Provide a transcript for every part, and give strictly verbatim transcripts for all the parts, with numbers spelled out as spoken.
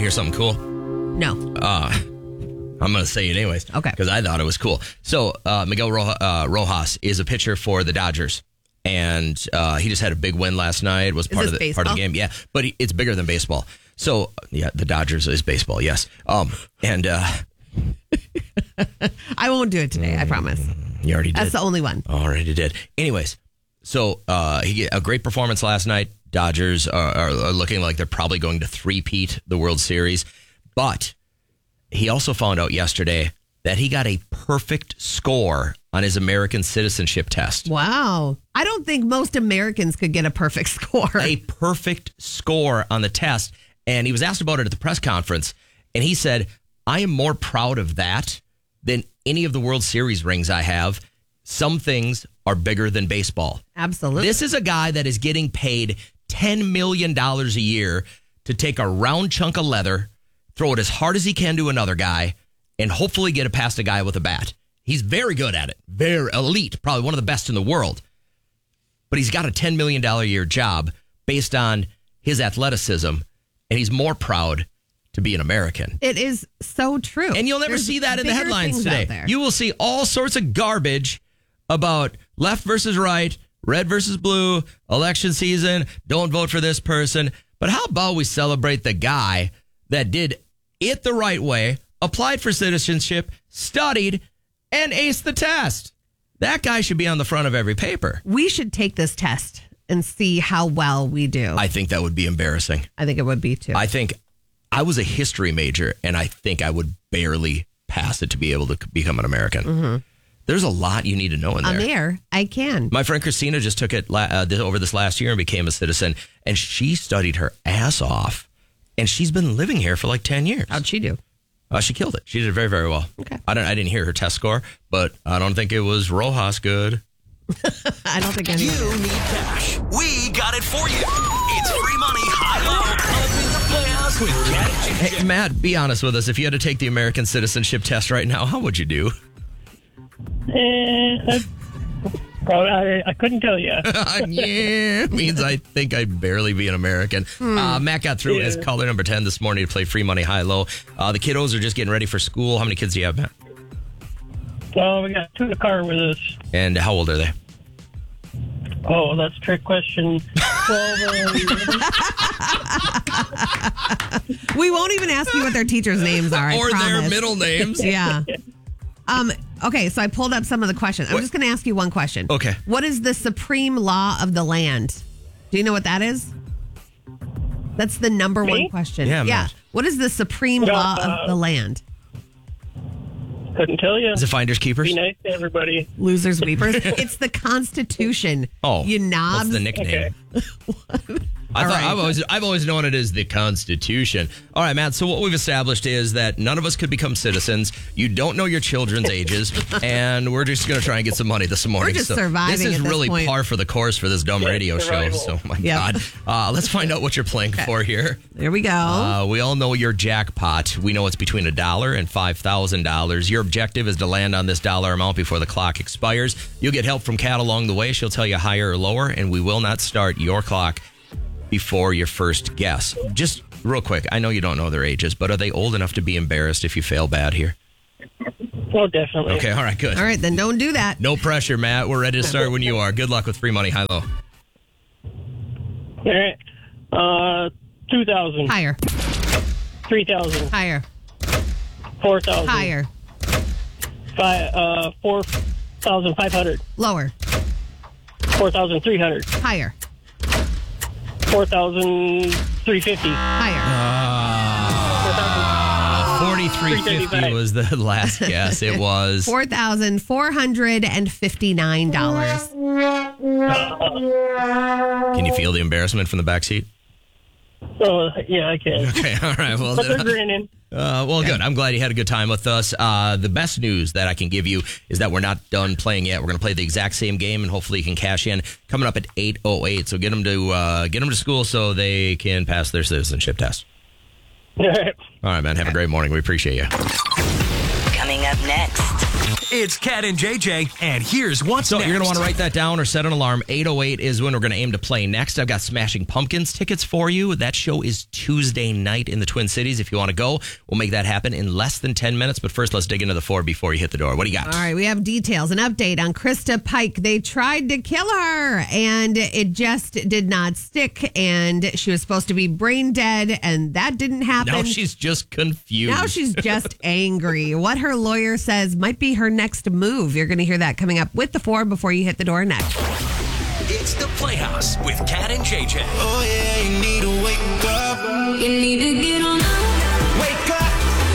hear something cool? No. Uh, I'm going to say it anyways. Okay. Because I thought it was cool. So uh, Miguel Ro- uh, Rojas is a pitcher for the Dodgers. And uh, he just had a big win last night. Was part of the baseball? part of the game. Yeah, but he, it's bigger than baseball. So yeah, the Dodgers is baseball. Yes. Um, and uh, I won't do it today. I promise. you already did. That's the only one. Already did. Anyways, so uh, he get a great performance last night. Dodgers are, are, are looking like they're probably going to three-peat the World Series, but he also found out yesterday that he got a perfect score on his American citizenship test. Wow. I don't think most Americans could get a perfect score. A perfect score on the test. And he was asked about it at the press conference. And he said, I am more proud of that than any of the World Series rings I have. Some things are bigger than baseball. Absolutely. This is a guy that is getting paid ten million dollars a year to take a round chunk of leather, throw it as hard as he can to another guy, and hopefully get it past a guy with a bat. He's very good at it. Very elite. Probably one of the best in the world. But he's got a ten million dollars a year job based on his athleticism, and he's more proud to be an American. It is so true. And you'll never There's see that in the bigger headlines things today. out there. You will see all sorts of garbage about left versus right, red versus blue, election season, don't vote for this person. But how about we celebrate the guy that did it the right way, applied for citizenship, studied, and aced the test? That guy should be on the front of every paper. We should take this test and see how well we do. I think that would be embarrassing. I think it would be too. I think I was a history major, and I think I would barely pass it to be able to become an American. Mm-hmm. There's a lot you need to know in there. I'm there. I can. My friend Christina just took it la- uh, over this last year and became a citizen, and she studied her ass off, and she's been living here for like ten years. How'd she do? Uh, she killed it. She did very, very well. Okay. I don't. I didn't hear her test score, but I don't think it was Rojas good. I don't think anyone. You need cash. We got it for you. It's free money, high-low, helping the playoffs with Cat and Hey, Matt, be honest with us. If you had to take the American citizenship test right now, how would you do? Eh, I, probably, I, I couldn't tell you. Yeah, means I think I'd barely be an American. Uh, Matt got through Yeah. as caller number ten this morning to play free money high-low. Uh, the kiddos are just getting ready for school. How many kids do you have, Matt? Well, we got two in the car with us. And how old are they? Oh, that's a trick question. twelve and We won't even ask you what their teachers' names are. I or their promise. middle names. Yeah. Um. Okay, so I pulled up some of the questions. I'm What? just going to ask you one question. Okay. What is the supreme law of the land? Do you know what that is? That's the number Me? one question. Yeah, Yeah. Matt. What is the supreme Uh, law of the land? couldn't tell you. Is it Finders Keepers? Be nice to everybody. Losers, weepers. It's the Constitution. Oh, you knobs. what's the nickname? I All thought, right. I've always I've always known it as the Constitution. All right, Matt. So what we've established is that none of us could become citizens. You don't know your children's ages, and we're just going to try and get some money this morning. just so surviving This is at this really point. par for the course for this dumb Yeah, radio survival. show. So my Yep. God, uh, let's find out what you're playing for here. There we go. Uh, we all know your jackpot. We know it's between a dollar and five thousand dollars. Your objective is to land on this dollar amount before the clock expires. You'll get help from Kat along the way. She'll tell you higher or lower, and we will not start your clock before your first guess. Just real quick, I know you don't know their ages, but are they old enough to be embarrassed if you fail bad here? Well, definitely. Okay, all right, good. All right, then don't do that. No pressure, Matt. We're ready to start when you are. Good luck with free money, high-low. All right. Uh, two thousand. Higher. Three thousand. Higher. Four thousand. Higher. Five. Uh, four thousand five hundred. Lower. Four thousand three hundred. Higher. Four thousand three fifty. Higher. forty-three fifty was the last guess. It was. four thousand four hundred fifty-nine dollars. Can you feel the embarrassment from the back seat? Oh, yeah, I can. Okay, all right. Well, But they're then, grinning. uh, well, good. I'm glad you had a good time with us. Uh, the best news that I can give you is that we're not done playing yet. We're going to play the exact same game, and hopefully you can cash in coming up at eight oh eight. So get them to uh, get them to school so they can pass their citizenship test. All right. All right, man. Have a great morning. We appreciate you. Coming up next. It's Cat and J J, and here's what's So next. you're going to want to write that down or set an alarm. eight oh eight is when we're going to aim to play next. I've got Smashing Pumpkins tickets for you. That show is Tuesday night in the Twin Cities. If you want to go, we'll make that happen in less than ten minutes. But first, let's dig into the four before you hit the door. What do you got? All right, we have details. An update on Krista Pike. They tried to kill her, and it just did not stick. And she was supposed to be brain dead, and that didn't happen. Now she's just confused. Now she's just angry. What her lawyer says might be her next move. You're going to hear that coming up with the four before you hit the door next. It's the Playhouse with Cat and J J. Oh yeah, you need to wake up. You need to get on up. Wake up.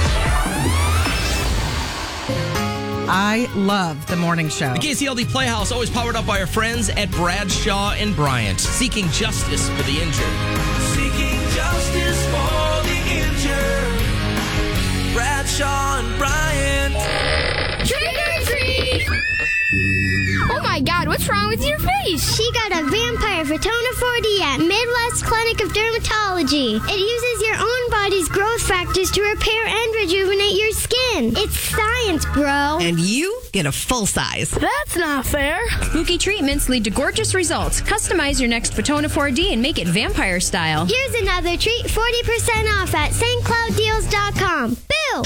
I love the morning show. The K C L D Playhouse, always powered up by our friends at Bradshaw and Bryant, seeking justice for the injured. Seeking justice for the injured. Bradshaw and Bryant. Trick or treat! Oh my God, what's wrong with your face? She got a vampire Fotona four D at Midwest Clinic of Dermatology. It uses your own body's growth factors to repair and rejuvenate your skin. It's science, bro. And you get a full size. That's not fair. Spooky treatments lead to gorgeous results. Customize your next Fotona four D and make it vampire style. Here's another treat, forty percent off at Saint Cloud Deals dot com. Boo!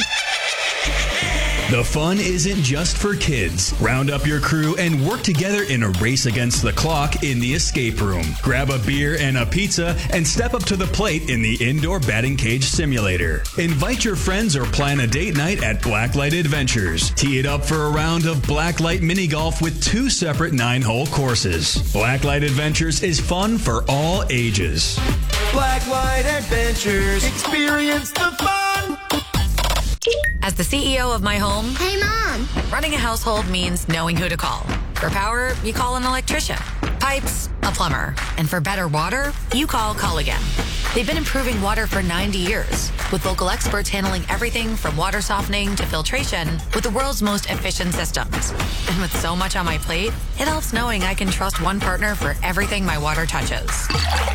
The fun isn't just for kids. Round up your crew and work together in a race against the clock in the escape room. Grab a beer and a pizza and step up to the plate in the indoor batting cage simulator. Invite your friends or plan a date night at Blacklight Adventures. Tee it up for a round of Blacklight mini golf with two separate nine-hole courses. Blacklight Adventures is fun for all ages. Blacklight Adventures. Experience the fun. As the C E O of my home, Hey, Mom. running a household means knowing who to call. For power, you call an electrician. Pipes, a plumber. And for better water, you call Culligan. They've been improving water for ninety years, with local experts handling everything from water softening to filtration with the world's most efficient systems. And with so much on my plate, it helps knowing I can trust one partner for everything my water touches.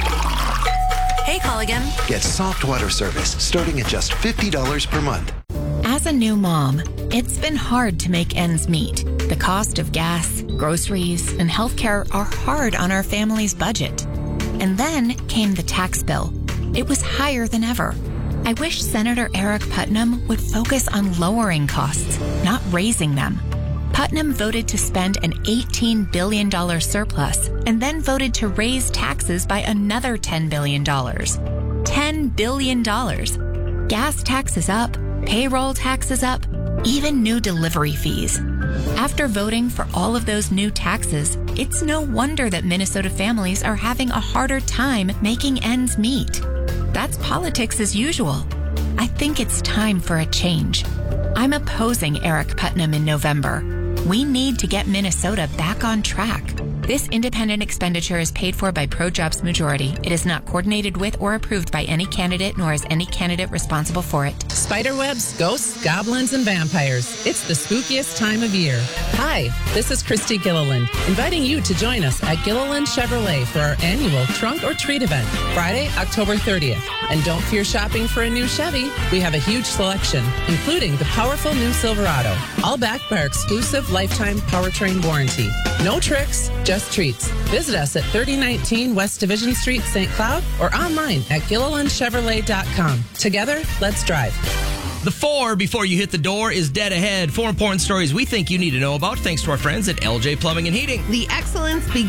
Hey, Culligan. Get soft water service starting at just fifty dollars per month. As a new mom, it's been hard to make ends meet. The cost of gas, groceries, and healthcare are hard on our family's budget. And then came the tax bill. It was higher than ever. I wish Senator Eric Putnam would focus on lowering costs, not raising them. Putnam voted to spend an eighteen billion dollars surplus and then voted to raise taxes by another ten billion dollars. ten billion dollars. Gas taxes up, payroll taxes up, even new delivery fees. After voting for all of those new taxes, it's no wonder that Minnesota families are having a harder time making ends meet. That's politics as usual. I think it's time for a change. I'm opposing Eric Putnam in November. We need to get Minnesota back on track. This independent expenditure is paid for by ProJobs Majority. It is not coordinated with or approved by any candidate, nor is any candidate responsible for it. Spiderwebs, ghosts, goblins, and vampires. It's the spookiest time of year. Hi, this is Christy Gilliland, inviting you to join us at Gilliland Chevrolet for our annual Trunk or Treat event, Friday, October thirtieth. And don't fear shopping for a new Chevy. We have a huge selection, including the powerful new Silverado, all backed by our exclusive lifetime powertrain warranty. No tricks, just treats. Visit us at thirty nineteen West Division Street, Saint Cloud, or online at Gilliland Chevrolet dot com. Together, let's drive. The four before you hit the door is dead ahead. Four important stories we think you need to know about thanks to our friends at L J Plumbing and Heating. The excellence begins